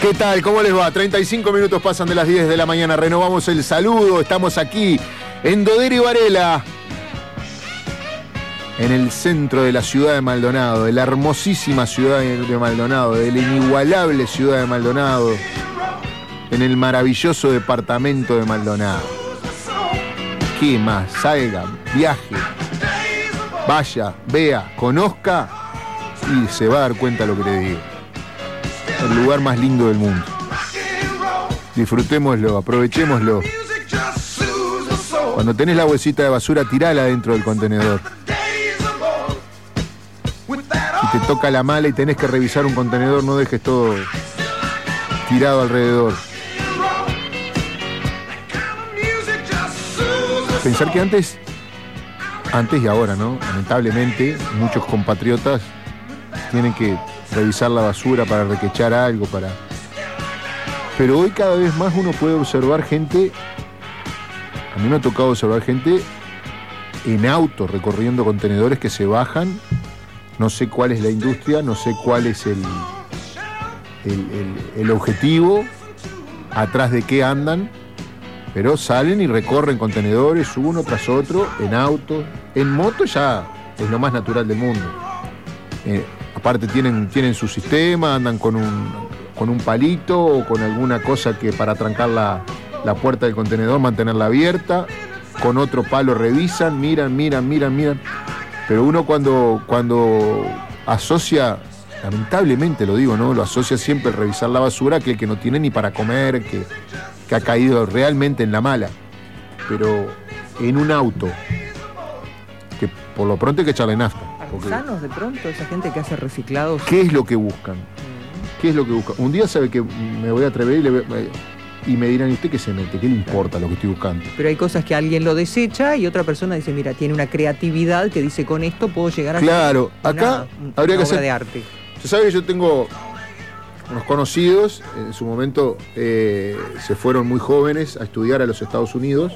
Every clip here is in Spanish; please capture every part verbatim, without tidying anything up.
¿Qué tal? ¿Cómo les va? treinta y cinco minutos pasan de las diez de la mañana. Renovamos el saludo. Estamos aquí en Dodero y Varela, en el centro de la ciudad de Maldonado, de la hermosísima ciudad de Maldonado, de la inigualable ciudad de Maldonado, en el maravilloso departamento de Maldonado. ¿Qué más? Salga, viaje, vaya, vea, conozca y se va a dar cuenta de lo que le digo. El lugar más lindo del mundo. Disfrutémoslo, aprovechémoslo. Cuando tenés la bolsita de basura, tirala dentro del contenedor. Si te toca la mala y tenés que revisar un contenedor, no dejes todo tirado alrededor. Pensar que antes, antes y ahora, ¿no? Lamentablemente, muchos compatriotas tienen que revisar la basura para requechar algo, para... Pero hoy cada vez más uno puede observar gente, a mí me ha tocado observar gente en auto recorriendo contenedores que se bajan, no sé cuál es la industria, no sé cuál es el, el, el, el objetivo, atrás de qué andan, pero salen y recorren contenedores uno tras otro, en auto, en moto ya es lo más natural del mundo. Eh, aparte tienen, tienen su sistema, andan con un, con un palito o con alguna cosa que para trancar la, la puerta del contenedor, mantenerla abierta, con otro palo revisan, miran, miran, miran, miran. Pero uno cuando, cuando asocia, lamentablemente lo digo, ¿no? Lo asocia siempre el revisar la basura que el que no tiene ni para comer, que, que ha caído realmente en la mala. Pero en un auto, que por lo pronto hay que echarle nafta. Artesanos de pronto, esa gente que hace reciclados. ¿Qué es lo que buscan? ¿Qué es lo que buscan? Un día sabe que me voy a atrever y, le, y me dirán, ¿y usted qué se mete? ¿Qué le importa lo que estoy buscando? Pero hay cosas que alguien lo desecha y otra persona dice, mira, tiene una creatividad que dice, con esto puedo llegar a claro, hacer acá una, habría una que obra hacer, de arte. Usted sabe que yo tengo unos conocidos, en su momento eh, se fueron muy jóvenes a estudiar a los Estados Unidos,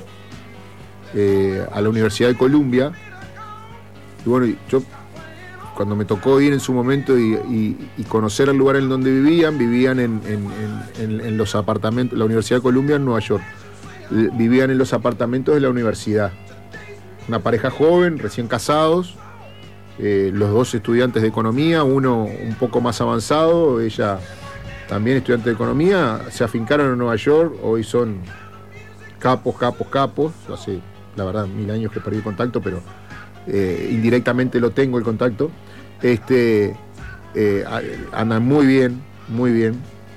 eh, a la Universidad de Columbia. Y bueno, yo cuando me tocó ir en su momento y, y, y conocer el lugar en donde vivían, vivían en, en, en, en los apartamentos, la Universidad de Columbia en Nueva York, vivían en los apartamentos de la universidad. Una pareja joven, recién casados, eh, los dos estudiantes de economía, uno un poco más avanzado, ella también estudiante de economía, se afincaron en Nueva York, hoy son capos, capos, capos, hace la verdad mil años que perdí el contacto, pero eh, indirectamente lo tengo el contacto. Este, eh, andan muy bien, muy bien.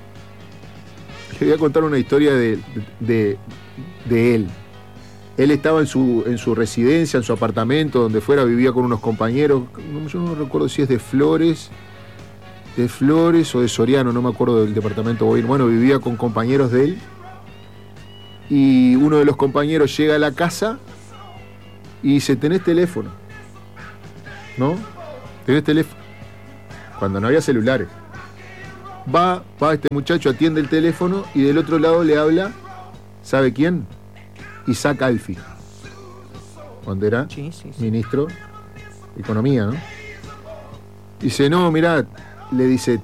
Le voy a contar una historia de, de, de él. Él estaba en su, en su residencia, en su apartamento, donde fuera, vivía con unos compañeros. Yo no recuerdo si es de Flores, de Flores o de Soriano, no me acuerdo del departamento. Bueno, vivía con compañeros de él. Y uno de los compañeros llega a la casa y dice, ¿tenés teléfono? ¿No? ¿Tenés teléfono? Cuando no había celulares. Va, va este muchacho, atiende el teléfono y del otro lado le habla, ¿sabe quién? Isaac Alfi. Cuando era sí, sí, sí. ministro de Economía, ¿no? Dice, no, mirá, le dice,